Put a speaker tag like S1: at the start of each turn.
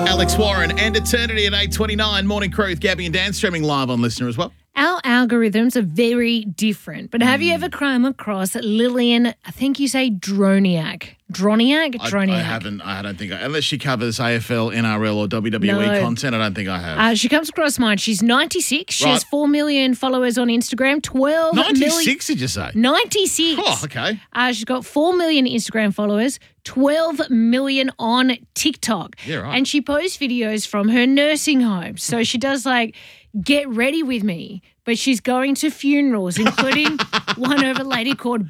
S1: Alex Warren and Eternity at 8:29. Morning Crew with Gabby and Dan streaming live on Listener as well.
S2: Our algorithms are very different. But have you ever come across Lillian, I think you say Droniak? Droniak?
S1: I don't think unless she covers AFL, NRL or WWE content, I don't think I have.
S2: She comes across mine. She's 96. She has 4 million followers on Instagram.
S1: 96, did you say?
S2: 96.
S1: Oh, okay.
S2: She's got 4 million Instagram followers, 12 million on TikTok.
S1: Yeah, right.
S2: And she posts videos from her nursing home. So she does get ready with me, but she's going to funerals, including one of a lady called